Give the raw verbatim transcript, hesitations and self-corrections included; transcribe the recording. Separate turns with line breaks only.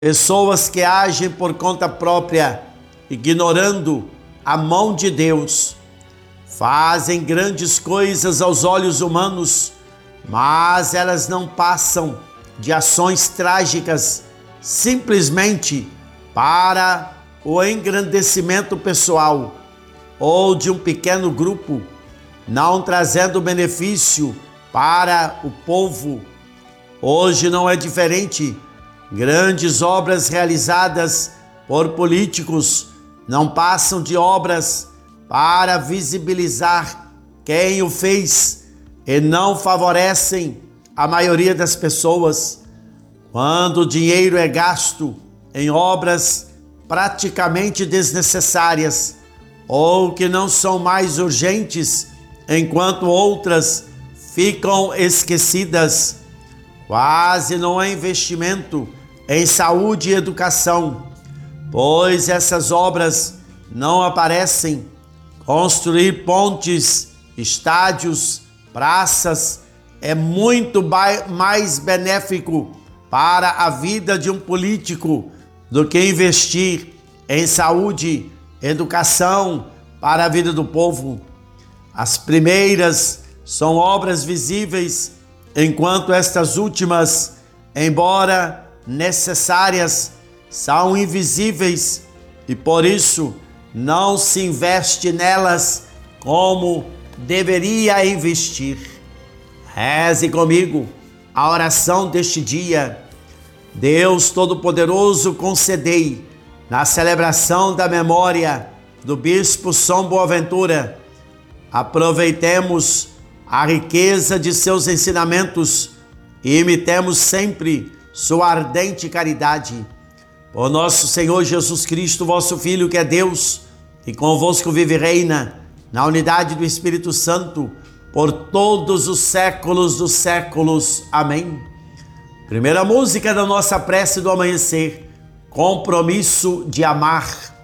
Pessoas que agem por conta própria, ignorando a mão de Deus, fazem grandes coisas aos olhos humanos, mas elas não passam de ações trágicas simplesmente para o engrandecimento pessoal ou de um pequeno grupo, não trazendo benefício para o povo. Hoje não é diferente. Grandes obras realizadas por políticos não passam de obras para visibilizar quem o fez e não favorecem a maioria das pessoas. Quando o dinheiro é gasto em obras praticamente desnecessárias ou que não são mais urgentes, enquanto outras ficam esquecidas, quase não há investimento em saúde e educação, pois essas obras não aparecem. Construir pontes, estádios, praças é muito mais benéfico para a vida de um político do que investir em saúde, educação para a vida do povo. As primeiras são obras visíveis, enquanto estas últimas, embora necessárias, são invisíveis e por isso não se investe nelas como deveria investir. Reze comigo a oração deste dia. Deus Todo-Poderoso, concedei, na celebração da memória do Bispo São Boaventura, aproveitemos a riqueza de seus ensinamentos e imitemos sempre sua ardente caridade. Por nosso Senhor Jesus Cristo, vosso Filho, que é Deus, e convosco vive e reina, na unidade do Espírito Santo, por todos os séculos dos séculos. Amém. Primeira música da nossa prece do amanhecer: compromisso de amar.